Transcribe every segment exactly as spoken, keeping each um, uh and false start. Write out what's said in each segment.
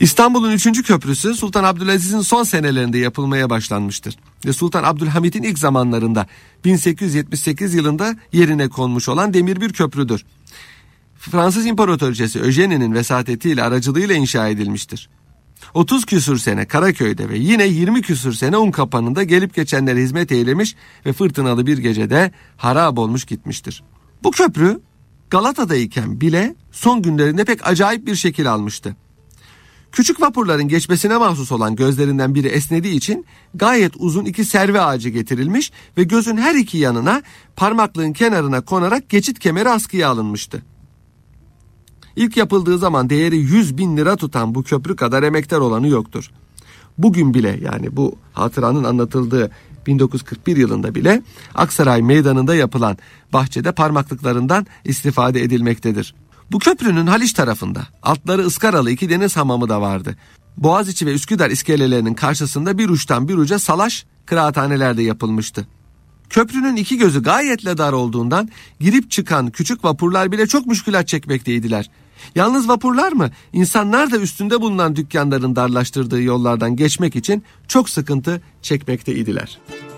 İstanbul'un üçüncü köprüsü Sultan Abdülaziz'in son senelerinde yapılmaya başlanmıştır. Ve Sultan Abdülhamid'in ilk zamanlarında bin sekiz yüz yetmiş sekiz yılında yerine konmuş olan demir bir köprüdür. Fransız İmparatoriçesi Eugénie'nin vesatetiyle, aracılığıyla inşa edilmiştir. otuz küsür sene Karaköy'de ve yine yirmi küsür sene Unkapanı'nda gelip geçenlere hizmet eylemiş ve fırtınalı bir gecede harap olmuş gitmiştir. Bu köprü Galata'dayken bile son günlerinde pek acayip bir şekil almıştı. Küçük vapurların geçmesine mahsus olan gözlerinden biri esnediği için gayet uzun iki serve ağacı getirilmiş ve gözün her iki yanına parmaklığın kenarına konarak geçit kemeri askıya alınmıştı. İlk yapıldığı zaman değeri yüz bin lira tutan bu köprü kadar emektar olanı yoktur. Bugün bile, yani bu hatıranın anlatıldığı bin dokuz yüz kırk bir yılında bile Aksaray Meydanı'nda yapılan bahçede parmaklıklarından istifade edilmektedir. Bu köprünün Haliç tarafında altları ıskaralı iki deniz hamamı da vardı. Boğaziçi ve Üsküdar iskelelerinin karşısında bir uçtan bir uca salaş kıraathaneler de yapılmıştı. Köprünün iki gözü gayetle dar olduğundan girip çıkan küçük vapurlar bile çok müşkülat çekmekteydiler. Yalnız vapurlar mı? İnsanlar da üstünde bulunan dükkanların darlaştırdığı yollardan geçmek için çok sıkıntı çekmekteydiler.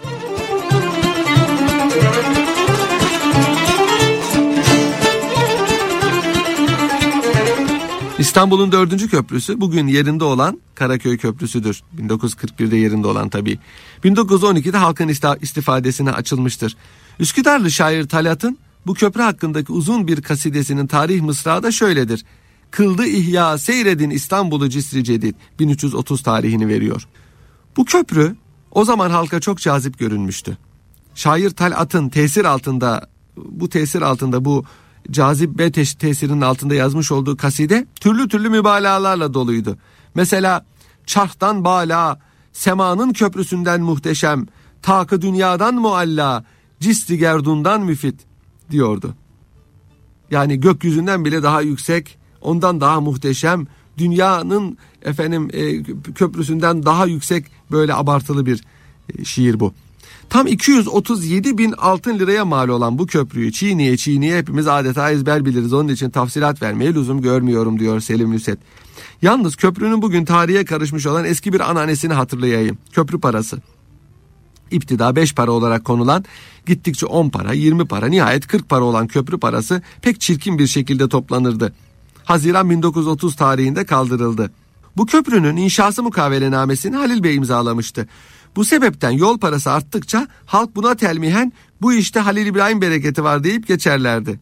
İstanbul'un dördüncü köprüsü bugün yerinde olan Karaköy Köprüsü'dür. bin dokuz yüz kırk birde yerinde olan tabii. bin dokuz yüz on ikide halkın istifadesine açılmıştır. Üsküdarlı şair Talat'ın bu köprü hakkındaki uzun bir kasidesinin tarih mısrağı da şöyledir. Kıldı ihya seyredin İstanbul'u cisri cedid, bin üç yüz otuz tarihini veriyor. Bu köprü o zaman halka çok cazip görünmüştü. Şair Talat'ın tesir altında, bu tesir altında bu cazibe tesirinin altında yazmış olduğu kaside türlü türlü mübalağalarla doluydu. Mesela çarhtan bala, semanın köprüsünden muhteşem, takı dünyadan mualla, cisri gerdundan müfit diyordu. Yani gökyüzünden bile daha yüksek, ondan daha muhteşem, dünyanın efendim e, köprüsünden daha yüksek, böyle abartılı bir e, şiir bu. Tam iki yüz otuz yedi bin altın liraya mal olan bu köprüyü çiğniye çiğniye hepimiz adeta ezber biliriz. Onun için tafsilat vermeye lüzum görmüyorum diyor Selim Nusret. Yalnız köprünün bugün tarihe karışmış olan eski bir ananesini hatırlayayım. Köprü parası. İptida beş para olarak konulan, gittikçe on para, yirmi para, nihayet kırk para olan köprü parası pek çirkin bir şekilde toplanırdı. Haziran bin dokuz yüz otuz tarihinde kaldırıldı. Bu köprünün inşası mukavelenamesini Halil Bey imzalamıştı. Bu sebepten yol parası arttıkça halk buna telmihen bu işte Halil İbrahim bereketi var deyip geçerlerdi.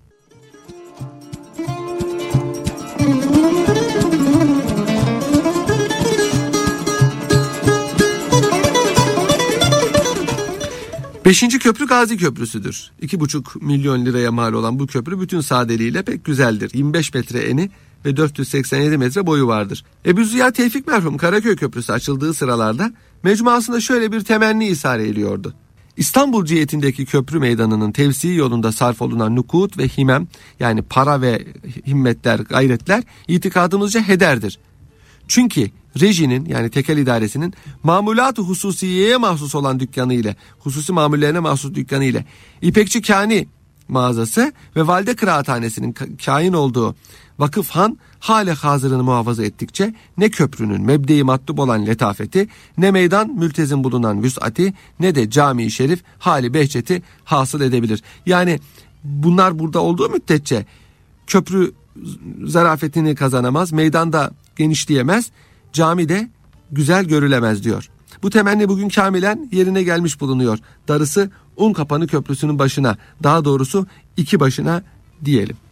Beşinci köprü Gazi Köprüsü'dür. İki buçuk milyon liraya mal olan bu köprü bütün sadeliğiyle pek güzeldir. yirmi beş metre eni ve dört yüz seksen yedi metre boyu vardır. Ebu Ziya Tevfik merhum Karaköy Köprüsü açıldığı sıralarda mecmuasında şöyle bir temenni ishar ediyordu. İstanbul cihetindeki köprü meydanının tevsiyi yolunda sarf olunan nukut ve himem, yani para ve himmetler, gayretler itikadımızca hederdir. Çünkü rejinin, yani tekel idaresinin mamulat-ı hususiyeye mahsus olan dükkanı ile, hususi mamullerine mahsus dükkanı ile İpekçi Kani mağazası ve Valide Kıraathanesi'nin kain olduğu vakıfhan hale hazırını muhafaza ettikçe ne köprünün mebde-i matlub olan letafeti, ne meydan mültezim bulunan vüs'ati, ne de cami-i şerif hali behçeti hasıl edebilir. Yani bunlar burada olduğu müddetçe köprü zarafetini kazanamaz, meydanda genişleyemez, camide güzel görülemez diyor. Bu temenni bugün kamilen yerine gelmiş bulunuyor. Darısı Unkapanı Köprüsü'nün başına, daha doğrusu iki başına diyelim.